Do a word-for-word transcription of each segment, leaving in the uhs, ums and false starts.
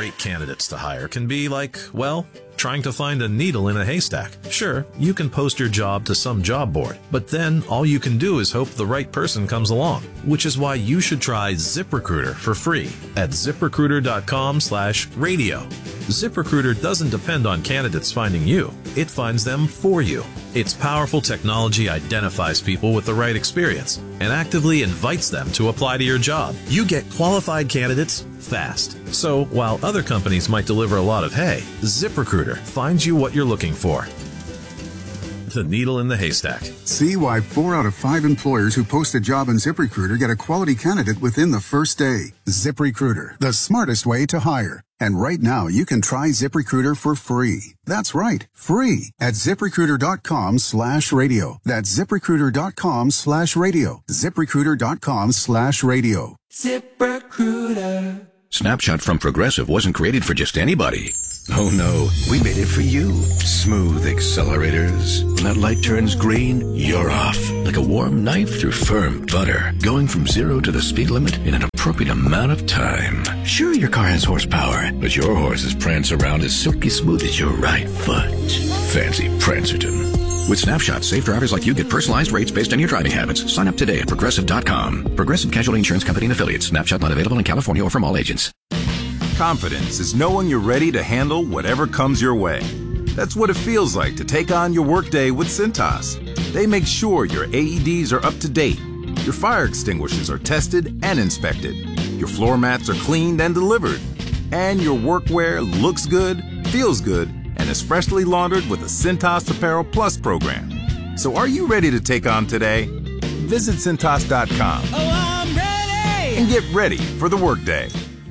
great candidates to hire can be like, well, trying to find a needle in a haystack. Sure, you can post your job to some job board, but then all you can do is hope the right person comes along, which is why you should try ZipRecruiter for free at ZipRecruiter.com slash radio. ZipRecruiter doesn't depend on candidates finding you. It finds them for you. Its powerful technology identifies people with the right experience and actively invites them to apply to your job. You get qualified candidates fast. So while other companies might deliver a lot of hay, ZipRecruiter finds you what you're looking for. The needle in the haystack. See why four out of five employers who post a job on ZipRecruiter get a quality candidate within the first day. ZipRecruiter, the smartest way to hire. And right now, you can try ZipRecruiter for free. That's right, free at ZipRecruiter.com slash radio. That's ZipRecruiter.com slash radio. ZipRecruiter.com slash radio. ZipRecruiter. Snapshot from Progressive wasn't created for just anybody. Oh no, we made it for you. Smooth accelerators. When that light turns green, you're off. Like a warm knife through firm butter. Going from zero to the speed limit in an appropriate amount of time. Sure, your car has horsepower, but your horses prance around as silky smooth as your right foot. Fancy Prancerton. With Snapshot, safe drivers like you get personalized rates based on your driving habits. Sign up today at Progressive dot com. Progressive Casualty Insurance Company and Affiliates. Snapshot not available in California or from all agents. Confidence is knowing you're ready to handle whatever comes your way. That's what it feels like to take on your workday with Cintas. They make sure your A E Ds are up to date, your fire extinguishers are tested and inspected, your floor mats are cleaned and delivered, and your workwear looks good, feels good, and is freshly laundered with the Cintas Apparel Plus program. So are you ready to take on today? Visit Cintas dot com. Oh, I'm ready! And get ready for the workday.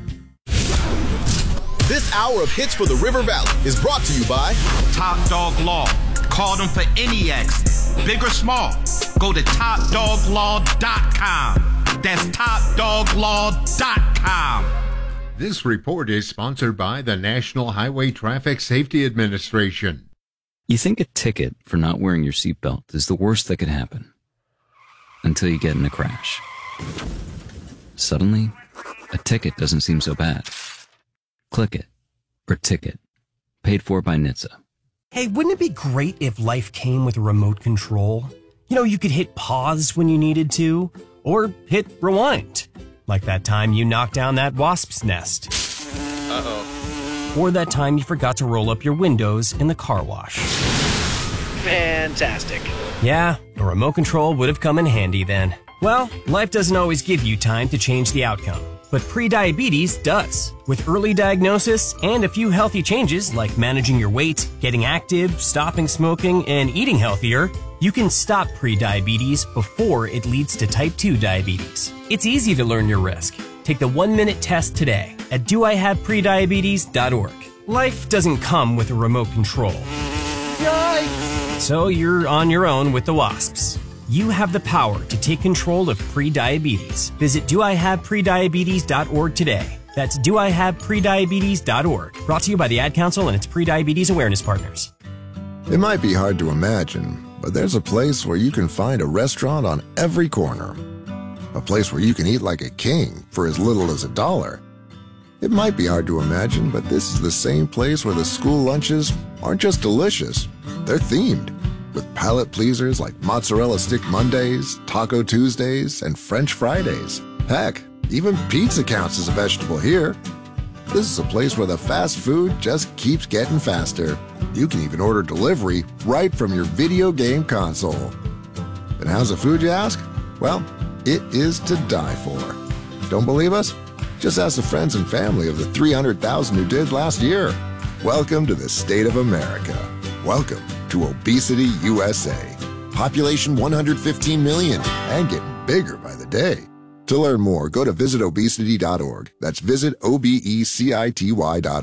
This hour of Hits for the River Valley is brought to you by Top Dog Law. Call them for any accident, big or small. Go to top dog law dot com. That's top dog law dot com. This report is sponsored by the National Highway Traffic Safety Administration. You think a ticket for not wearing your seatbelt is the worst that could happen. Until you get in a crash. Suddenly, a ticket doesn't seem so bad. Click it. Or ticket. Paid for by N H T S A. Hey, wouldn't it be great if life came with a remote control? You know, you could hit pause when you needed to, or hit rewind. Like that time you knocked down that wasp's nest. Uh-oh. Or that time you forgot to roll up your windows in the car wash. Fantastic. Yeah, a remote control would have come in handy then. Well, life doesn't always give you time to change the outcome. But prediabetes does. With early diagnosis and a few healthy changes like managing your weight, getting active, stopping smoking, and eating healthier, you can stop prediabetes before it leads to type two diabetes. It's easy to learn your risk. Take the one-minute test today at do I have prediabetes dot org. Life doesn't come with a remote control. Yikes! So you're on your own with the wasps. You have the power to take control of prediabetes. Visit do I have prediabetes dot org today. That's do I have prediabetes dot org. Brought to you by the Ad Council and its prediabetes awareness partners. It might be hard to imagine, but there's a place where you can find a restaurant on every corner. A place where you can eat like a king for as little as a dollar. It might be hard to imagine, but this is the same place where the school lunches aren't just delicious, they're themed. With palate pleasers like Mozzarella Stick Mondays, Taco Tuesdays, and French Fridays. Heck, even pizza counts as a vegetable here. This is a place where the fast food just keeps getting faster. You can even order delivery right from your video game console. And how's the food, you ask? Well, it is to die for. Don't believe us? Just ask the friends and family of the three hundred thousand who did last year. Welcome to the state of America. Welcome to Obesity U S A. Population one hundred fifteen million and getting bigger by the day. To learn more, go to visit obesity dot org. That's visit O B E C I T Y dot org.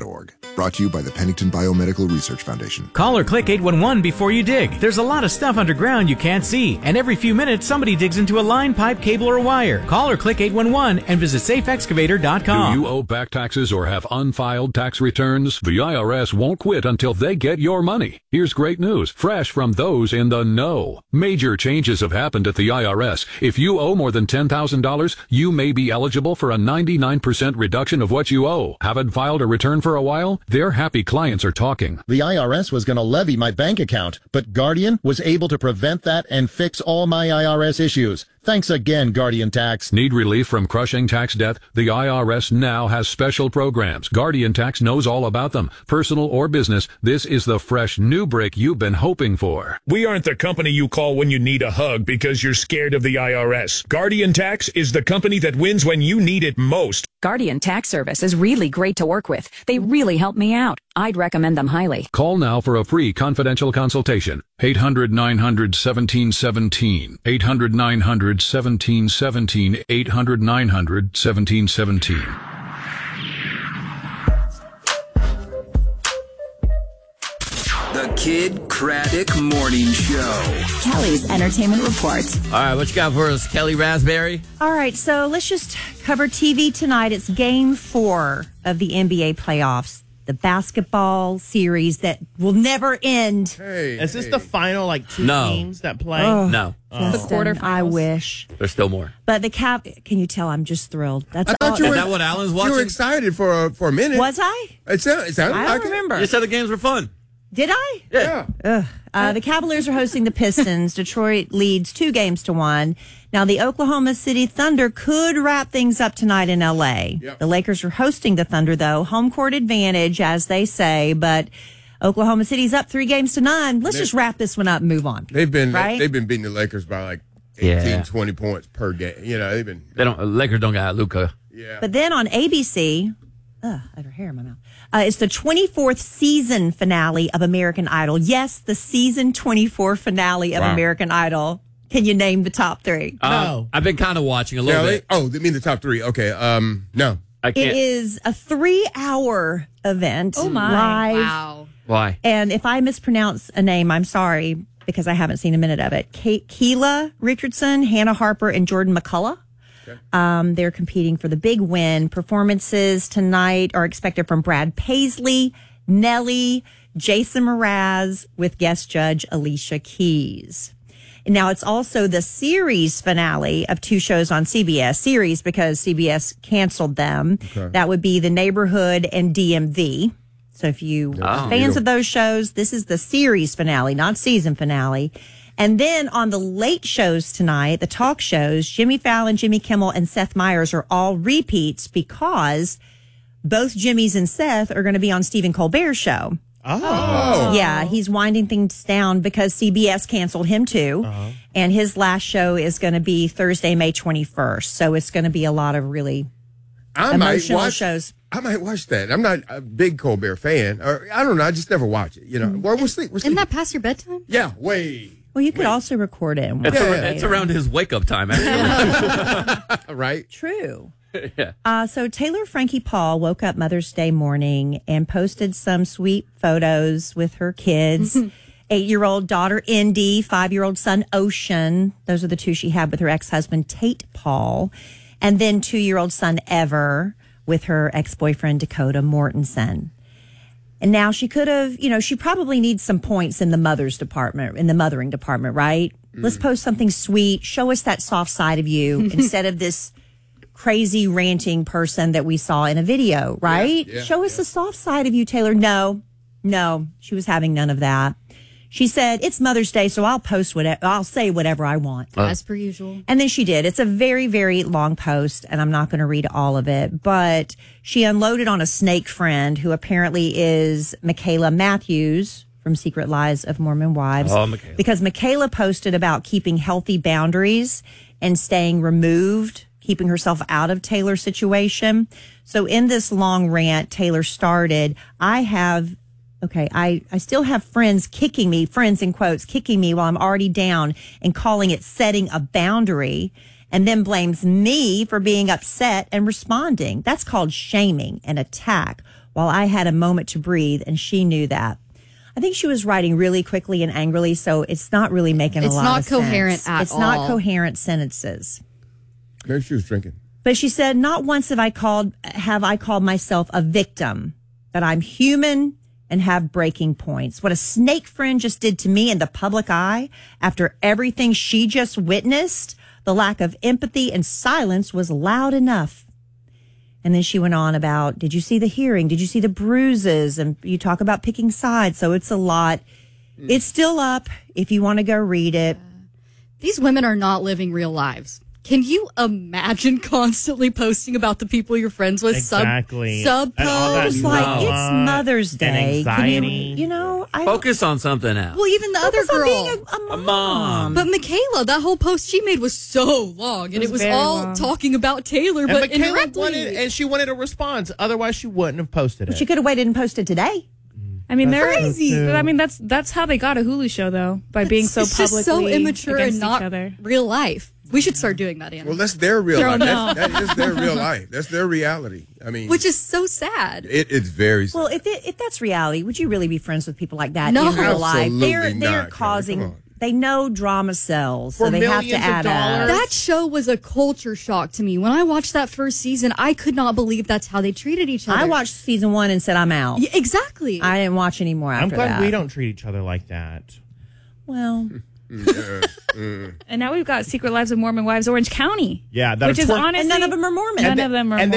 Brought to you by the Pennington Biomedical Research Foundation. Call or click eight one one before you dig. There's a lot of stuff underground you can't see, and every few minutes somebody digs into a line, pipe, cable, or wire. Call or click eight one one and visit safe excavator dot com. Do you owe back taxes or have unfiled tax returns? The I R S won't quit until they get your money. Here's great news, fresh from those in the know. Major changes have happened at the I R S. If you owe more than ten thousand dollars, you may be eligible for a ninety-nine percent reduction of what you owe. Haven't filed a return for a while? Their happy clients are talking. The I R S was going to levy my bank account, but Guardian was able to prevent that and fix all my I R S issues. Thanks again, Guardian Tax. Need relief from crushing tax debt? The I R S now has special programs. Guardian Tax knows all about them. Personal or business, this is the fresh new break you've been hoping for. We aren't the company you call when you need a hug because you're scared of the I R S. Guardian Tax is the company that wins when you need it most. Guardian Tax Service is really great to work with. They really help me out. I'd recommend them highly. Call now for a free confidential consultation. eight hundred nine hundred seventeen seventeen. eight hundred nine hundred seventeen seventeen. eight hundred nine hundred seventeen seventeen. The Kid Craddock Morning Show. Kelly's Entertainment Report. All right, what you got for us, Kelly Raspberry? All right, so let's just cover T V tonight. It's game four of the N B A playoffs. The basketball series that will never end. Hey, is this hey. the final, like, two no. teams that play? Oh, no. Justin, the quarterfinals. I wish. There's still more. But the Cap, can you tell I'm just thrilled? That's I thought all. You were, is that what Alan's watching? You were excited for a, for a minute. Was I? It sounded, it sounded I like don't remember. It. You said the games were fun. Did I? Yeah. Ugh. Uh, the Cavaliers are hosting the Pistons. Detroit leads two games to one. Now, the Oklahoma City Thunder could wrap things up tonight in L A. Yep. The Lakers are hosting the Thunder, though. Home court advantage, as they say, but Oklahoma City's up three games to nine. Let's They're, just wrap this one up and move on. They've been right? they've been beating the Lakers by like eighteen, yeah. twenty points per game. You know, they've been. They don't. Lakers don't got Luka. Yeah. But then on A B C, ugh, I have hair in my mouth. Uh, it's the twenty-fourth season finale of American Idol. Yes, the season twenty-four finale of wow. American Idol. Can you name the top three? Um, no. I've been kind of watching a little Kelly? bit. Oh, they mean the top three. Okay. Um, no. I can't. It is a three-hour event. Oh, my. Live. Wow. Why? And if I mispronounce a name, I'm sorry, because I haven't seen a minute of it. Ke- Keela Richardson, Hannah Harper, and Jordan McCullough. Okay. Um, they're competing for the big win. Performances tonight are expected from Brad Paisley, Nelly, Jason Mraz, with guest judge Alicia Keys. Now, it's also the series finale of two shows on C B S. Series because C B S canceled them. Okay. That would be The Neighborhood and D M V. So if you oh, are fans of those shows, this is the series finale, not season finale. And then on the late shows tonight, the talk shows, Jimmy Fallon, Jimmy Kimmel, and Seth Meyers are all repeats because both Jimmys and Seth are going to be on Stephen Colbert's show. Oh. Yeah, he's winding things down because C B S canceled him too. Uh-huh. And his last show is going to be Thursday, May twenty-first. So it's going to be a lot of really I emotional might watch, shows. I might watch that. I'm not a big Colbert fan. Or I don't know. I just never watch it. You know, well, we'll see. We'll see. Isn't that past your bedtime? Yeah, way. Well, you could way. also record it. And it's, watch a, it it's around his wake-up time, actually. Right? True. Yeah. Uh, so Taylor Frankie Paul woke up Mother's Day morning and posted some sweet photos with her kids. Eight-year-old daughter, Indy, five-year-old son, Ocean. Those are the two she had with her ex-husband, Tate Paul. And then two-year-old son, Ever, with her ex-boyfriend, Dakota Mortensen. And now she could have, you know, she probably needs some points in the mother's department, in the mothering department, right? Mm. Let's post something sweet. Show us that soft side of you instead of this crazy ranting person that we saw in a video, right? Yeah, yeah, Show us yeah. the soft side of you, Taylor. No, no, she was having none of that. She said, it's Mother's Day, so I'll post whatever, I'll say whatever I want. Uh, As per usual. And then she did. It's a very, very long post, and I'm not going to read all of it, but she unloaded on a snake friend who apparently is Michaela Matthews from Secret Lies of Mormon Wives. Oh, Michaela. Because Michaela posted about keeping healthy boundaries and staying removed, keeping herself out of Taylor's situation. So in this long rant Taylor started, I have, okay, I, I still have friends kicking me, friends in quotes, kicking me while I'm already down and calling it setting a boundary, and then blames me for being upset and responding. That's called shaming and attack. while I had a moment to breathe, and she knew that. I think she was writing really quickly and angrily, so it's not really making It's a lot not of sense. coherent at It's not all. coherent sentences. Maybe she was drinking. But she said, not once have I called have I called myself a victim, but I'm human and have breaking points. What a snake friend just did to me in the public eye after everything she just witnessed, the lack of empathy and silence was loud enough. And then she went on about, did you see the hearing? Did you see the bruises? And you talk about picking sides. So it's a lot. It's still up if you want to go read it. These women are not living real lives. Can you imagine constantly posting about the people you're friends with? Exactly. Sub, sub And all that posts? Like, drama it's Mother's and Day. Can anxiety. you, you know, I Focus on something else. Well, even the Focus other on girl. being a, a A mom. But Michaela, that whole post she made was so long, and was it was very all long. talking about Taylor, And but Michaela indirectly. wanted, and she wanted a response. Otherwise, she wouldn't have posted it. She could have waited and posted today. I mean, they're Crazy. I mean, that's that's how they got a Hulu show, though, by being so it's just publicly so immature against and not each other. real life. We should start doing that, Anna. Well, that's their real They're life. on That's, the- that is their real life. That's their reality. I mean, Which is so sad. it, it's very sad. Well, if it, if that's reality, would you really be friends with people like that No. in real life? Absolutely They're they're not, Kelly. Come causing. on. They know drama sells, so For they have to millions of add up. dollars? That show was a culture shock to me. When I watched that first season, I could not believe that's how they treated each other. I watched season one and said I'm out. Yeah, exactly. I didn't watch any more after I'm glad that. we don't treat each other like that. Well, And now we've got Secret Lives of Mormon Wives, Orange County. Yeah, that which are is twerk- honestly and none of them are Mormon. None And of them are and